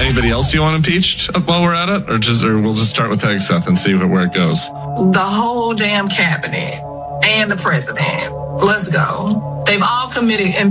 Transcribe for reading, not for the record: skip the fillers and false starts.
Anybody else you want impeached while we're at it? Or we'll just start with Hegseth and see where it goes? The whole damn cabinet and the president. Let's go. They've all committed